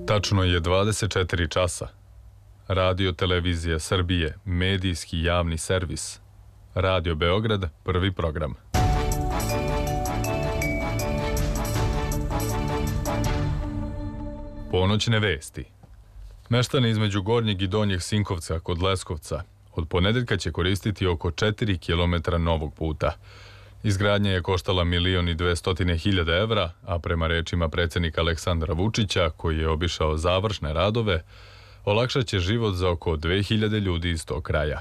Tačno je 24 časa. Radio Televizija Srbije, medijski javni servis. Radio Beograd, prvi program. Ponoćne vesti. Meštani između Gornjeg i Donjeg Sinkovca kod Leskovca od ponedeljka će koristiti oko 4 km novog puta. Izgradnja je koštala 1.200.000 evra, a prema rečima predsjednika Aleksandra Vučića, koji je obišao završne radove, olakšat će život za oko 2.000 ljudi iz tog kraja.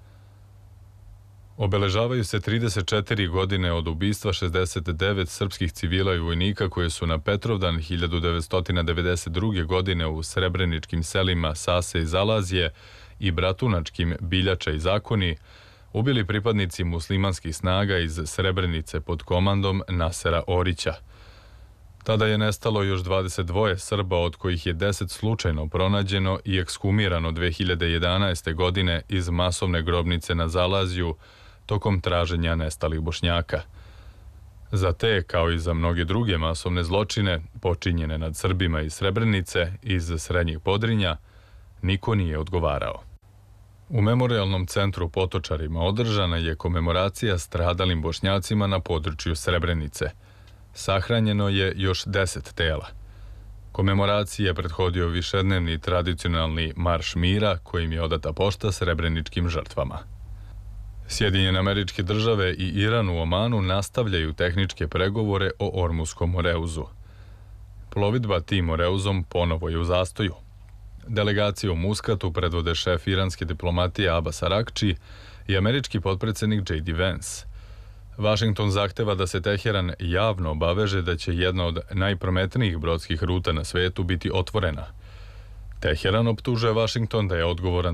Obeležavaju se 34 godine od ubistva 69 srpskih civila i vojnika koji su na Petrovdan 1992. godine u srebreničkim selima Sase i Zalazije i bratunačkim Biljača i Zakoni ubili pripadnici muslimanskih snaga iz Srebrenice pod komandom Nasera Orića. Tada je nestalo još 22 Srba, od kojih je 10 slučajno pronađeno i ekshumirano 2011. godine iz masovne grobnice na Zalaziju tokom traženja nestalih Bošnjaka. Za te, kao i za mnoge druge masovne zločine, počinjene nad Srbima iz Srebrenice iz Srednjih Podrinja, niko nije odgovarao. U Memorijalnom centru Potočarima održana je komemoracija stradalim Bošnjacima na području Srebrenice. Sahranjeno je još 10 tela. Komemoraciji je prethodio višednevni tradicionalni marš mira kojim je odata pošta srebreničkim žrtvama. Sjedinjene Američke Države i Iran u Omanu nastavljaju tehničke pregovore o Ormuskom Moreuzu. Plovidba tim Moreuzom ponovo je u zastoju. Delegaciju u Muskatu predvode šef iranske diplomatije Abbas Arakči i američki potpredsjednik J.D. Vance. Vašington zahteva da se Teheran javno obaveže da će jedna od najprometnijih brodskih ruta na svetu biti otvorena. Teheran optužuje Vašington da je odgovoran